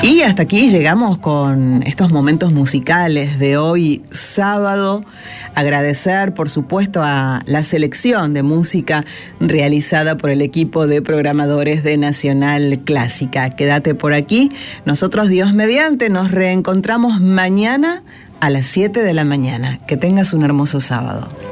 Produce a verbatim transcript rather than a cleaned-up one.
Y hasta aquí llegamos con estos momentos musicales de hoy sábado. Agradecer, por supuesto, a la selección de música realizada por el equipo de programadores de Nacional Clásica. Quédate por aquí. Nosotros, Dios mediante, nos reencontramos mañana a las siete de la mañana. Que tengas un hermoso sábado.